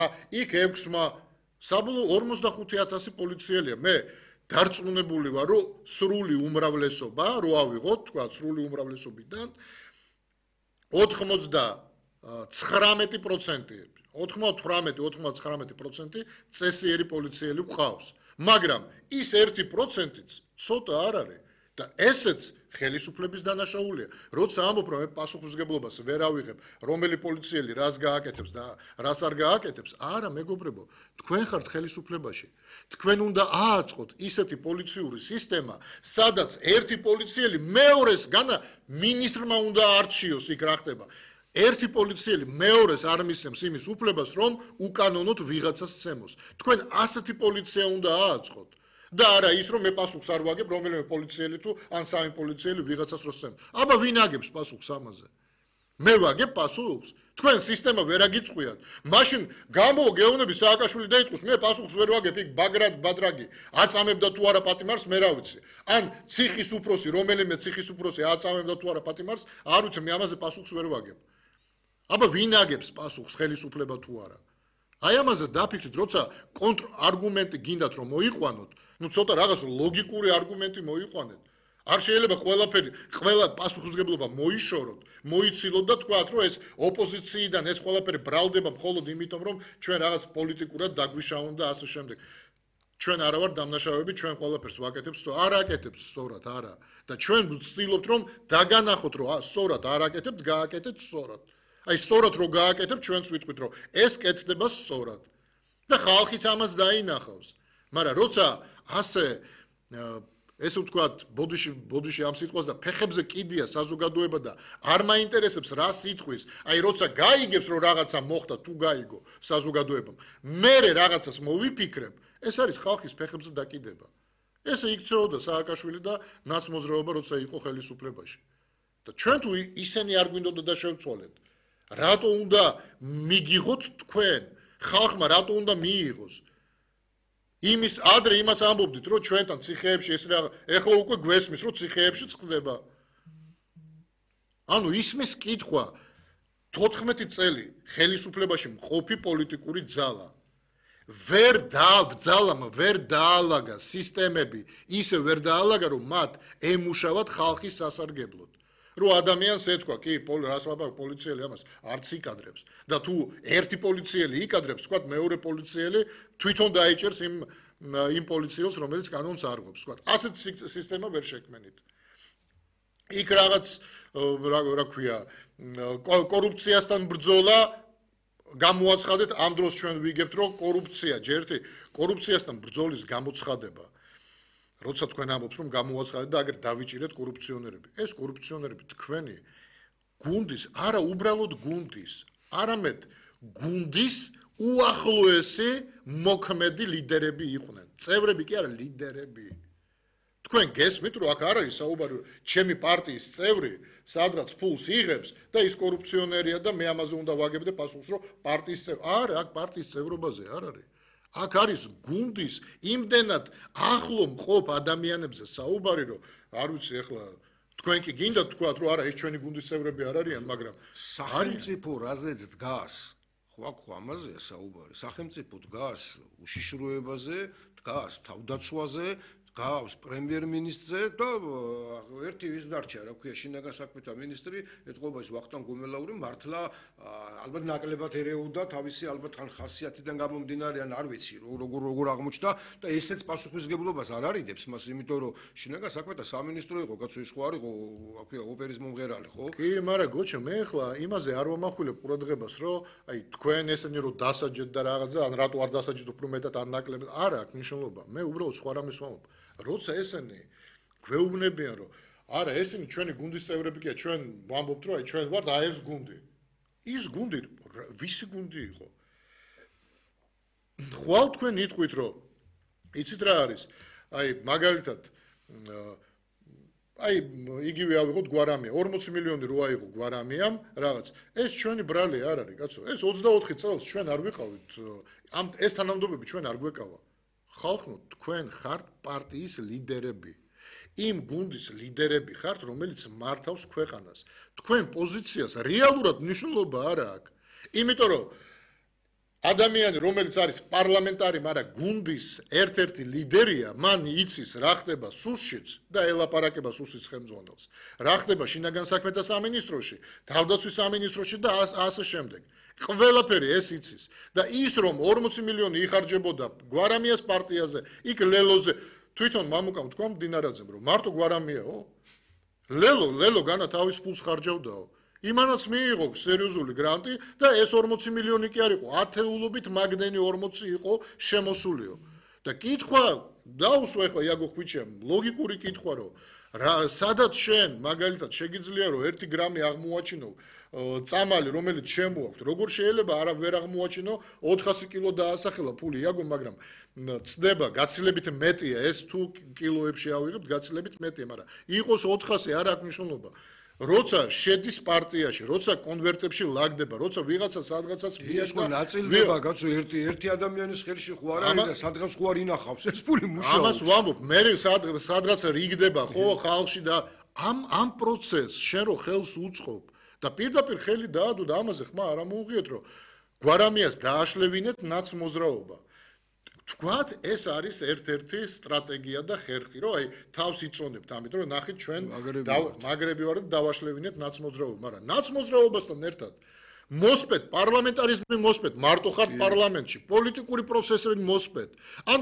იქ 6-მა საბოლოო 45,000 პოლიციელია. მე დარწმუნებული ვარ, რომ სრული უმრავლესობა, რო ავიღოთ, თქვა, სრული უმრავლესობიდან 98-99% წესიერი პოლიციელი გვყავს. მაგრამ ის 1%-იც ცოტა არ არის და ესეც ხელისუფლების დანაშაულია. როცა ამბობ, რომ მე პასუხისმგებლობას ვერ ავიღებ, რომელი პოლიციელი რას გააკეთებს და რას არ გააკეთებს, არა, მეგობრებო, თქვენ ხართ ხელისუფლებაში. თქვენ უნდა ააწყოთ ისეთი პოლიციური სისტემა, სადაც ერთი პოლიციელი მეორეს განა მინისტრმა უნდა არჩიოს იქ რა ხდება. ერთი პოლიციელი მეორეს არ მისცემს იმის უფლებას, რომ უკანონოდ ვიღაცას სცემოს. თქვენ ასეთი პოლიცია უნდა ააწყოთ. და არა ის რომ მე პასუხს არ ვაგებ რომელიმე პოლიციელი თუ ან სამი პოლიციელი ვიღაცას რო სცემს. აბა ვინ აგებს პასუხს ამაზე? მე ვაგებ პასუხს. თქვენ სისტემა ვერ აგიწყვიათ. მაშინ გამო გეუბნები სააკაშვილი დაიწყოს მე პასუხს ვერ ვაგებ იქ ბაგრატ ბადრაგი აწამებდა თუ არა პატიმარს მე რა ვიცი. ან ციხის უფროსი რომელიმე ციხის უფროსი აწამებდა თუ არა პატიმარს არ ვიცი მე ამაზე პასუხს ვერ ვაგებ. აბა ვინ აგებს პასუხს ხელისუფლება თუ არა? აი ამაზე დაფიქრეთ, როცა კონტრარგუმენტი გინდათ რომ მოიყვანოთ, ну ცოტა რაღაც ლოგიკური არგუმენტი მოიყვანეთ. არ შეიძლება ყველა პასუხისმგებლობა მოიშოროთ, მოიცილოთ და თქვათ, რომ ეს ოპოზიციიდან ეს ყველაფერი ბრალდება მხოლოდ იმიტომ, რომ ჩვენ რაღაც პოლიტიკურად დაგვიშავონ და ასე შემდეგ. ჩვენ არა ვარ დამნაშავეები, ჩვენ ყველაფერს ვაკეთებთ, არ აკეთებთ სწორად, არა. და ჩვენ ვცდილობთ, რომ დაგანახოთ, რომ სწორად არ აკეთებთ, გააკეთეთ სწორად. აი სწორად რო გააკეთებ ჩვენც ვიტყვით რომ ეს კეთდება სწორად და ხალხიც ამას დაინახავს მაგრამ როცა ასე ესე ვთქვათ ბოდიში ამ სიტყვას და ფეხებზე კიდია საზოგადოება და არ მაინტერესებს რა სიტყვის აი როცა გაიგებს რომ რაღაცა მოხდა თუ გაიგო საზოგადოებამ მე რაღაცას მოვიფიქრებ ეს არის ხალხის ფეხებზე დაკიდება ესე იქცეოდა სააკაშვილი და ნაცმოძრაობა როცა იყო ხელისუფლებაში და ჩვენ თუ ისინი არ გვინდოდა და შევცვალეთ რატო უნდა მიგიღოთ თქვენ? ხალხმა რატო უნდა მიიღოს? იმის ადრე იმას ამბობდით, რომ ჩვენთან ციხეებში ეს რა ეხლა უკვე გვესმის, რომ ციხეებში წყდება. ანუ ისმის კითხვა 14 წელი ხელისუფლებაში მყოფი პოლიტიკური ძალა. ვერ დაალაგა სისტემები, ისე ვერ დაალაგა, რომ მათ ემუშავათ ხალხის სასარგებლოდ. რო ადამიანს ეთქვა, კი, რას ვაბარ პოლიციელი ამას არც იკადრებს და თუ ერთი პოლიციელი იკადრებს, თქვა მეორე პოლიციელი თვითონ დაიჭერს იმ პოლიციელს, რომელიც კანონს არ ღვებს, თქვა. ასეთ სისტემა ვერ შექმნით. იქ რაღაც რა ქვია, კორუფციასთან ბრძოლა გამოაცხადეთ, ამ დროს ჩვენ ვიგებთ, რომ კორუფციასთან ბრძოლის გამოცხადება როცა თქვენ ამბობთ რომ გამოაცხადეთ და აგერ დავიჭირეთ კორუფციონერები. ეს კორუფციონერები თქვენი გუნდის, არა უბრალოდ გუნდის, არამედ გუნდის უახლოესი მოქმედი ლიდერები იყვნენ. წევრები კი არა, ლიდერები. თქვენ გესმით რომ აქ არ არის საუბარი ჩემი პარტიის წევრი, სადღაც ფულს იღებს და ის კორუფციონერია და მე ამაზე უნდა ვაგებდე პასუხს რომ პარტიის წევრი. არა, აქ პარტიის წევრობაზე არ არის. აქ არის გუნდის იმდენად ახლო მყოფ ადამიანებზე საუბარი რომ არ ვიცი ეხლა თქვენ კი გინდა თქვათ რომ არა ეს ჩვენი გუნდის წევრები არ არიან მაგრამ სახელმწიფო რაზეც დგას ხო ამაზეა საუბარი სახელმწიფო დგას უშიშროებაზე დგას თავდაცვაზე გავს პრემიერ-მინისტრზე და ერთი ის დარჩა რა ქვია შინაგან საქმეთა მინისტრი ეთყობა ის ვახტანგ გუმელაური მართლა ალბათ ნაკლებად ერეოდა თავისი ალბათ ხან ხასიათიდან გამომდინარე ან არ ვიცი როგორ აღმოჩნდა და ესეც პასუხისმგებლობას არ არიდებს მას იმიტომ რომ შინაგან საქმეთა სამინისტრო იყო კაცო ის ხო არ იყო რა ქვია ოპერის მომღერალი ხო კი მაგრამ გოჩა მე ახლა იმაზე არ ვამახვილებ ყურადღებას რომ აი თქვენ ესენი რომ დასაჯეთ და რაღაცა ან რატო არ დასაჯეთ უფრო მეტად ან ნაკლებად არ აქვს მნიშვნელობა მე უბრალოდ სხვა რამეს ვამბობ როცა ესენი გვეუბნებიან რომ არა ესენი ჩვენი გუნდის წევრები კი ჩვენ ვამბობთ რომ აი ჩვენ ვართ აი ეს გუნდი ის გუნდი ვისი გუნდი იყო ხვალ თქვენ იტყვით რომ იცით რა არის აი მაგალითად აი იგივე ავიღოთ გვარამია 40 მილიონი რო აიღო გვარამიამ რაღაც ეს ჩვენი ბრალი არ არის კაცო ეს 24 წელს ჩვენ არ ვიყავით ამ ეს თანამდებობები ჩვენ არ გვეკავა ხალხო თქვენ ხართ პარტიის ლიდერები იმ გუნდის ლიდერები ხართ რომელიც მართავს ქვეყანას თქვენ პოზიციას რეალურად მნიშვნელობა არ აქვს იმიტომ რომ ადამიანი, რომელიც არის პარლამენტარი, მაგრამ გუნდის ერთ-ერთი ლიდერია, მან იცის რა ხდება სუსშიც და ელაპარაკება სუსის ხელმძღვანელს. რა ხდება შინაგან საქმეთა სამინისტროში, თავდაცვის სამინისტროში და ასე შემდეგ. ყველაფერი ეს იცის და ის რომ 40 მილიონი იხარჯებოდა გვარამიას პარტიაზე, იქ ლელოზე, თვითონ მამუკამ თქვა მდინარაძემ, რომ მარტო გვარამიაო? ლელო განა თავის ფულს ხარჯავდაო. იმანაც მიიღო სერიოზული გრანტი და ეს 40 მილიონი კი არ იყო, ათეულობით მაგდენი 40 იყო შემოსულიო. და კითხვა დაუსვა ახლა იაგო ხვიჩემ, ლოგიკური კითხვა რომ სადაც შენ მაგალითად შეგიძლია რომ 1 გრამი აღმოაჩინო წამალი რომელიც შემოაქვთ, როგორ შეიძლება არა ვერ აღმოაჩინო 400 კილო დაასახელა ფული იაგო, მაგრამ ცდება გაცილებით მეტია ეს თუ კილოებში ავიღებთ გაცილებით მეტია, მაგრამ იყოს 400 არ აქვს მნიშვნელობა. როცა შედის პარტიაში, როცა კონვერტებში ლაგდება, როცა ვიღაცა სადღაცას ეს ხო ნაწილდება კაცო ერთი ადამიანის ხელში ხო არ არის და სადღაც ხო არ ინახავს ეს ფული მუშაობს. ამას ვამბობ, მე სადღაც რიგდება ხო ხალხში და ამ პროცესს შენ რო ხელს უწყობ და პირდაპირ ხელი დაადო და ამაზე ხმა არ ამოუღიეთ რომ გვარამიას დააშლევინეთ ნაცმოძრაობა. თქვათ ეს არის ერთ-ერთი სტრატეგია და ხერხი, რომ აი თავს იწონებთ ამით, რომ ნახეთ ჩვენ მაგრები ვარ და დავაშლევინეთ ნაცმოძრაობა, მაგრამ ნაცმოძრაობასთან ერთად მოსპეთ პარლამენტარიზმი მოსპეთ, მარტო ხართ პარლამენტში, პოლიტიკური პროცესები მოსპეთ.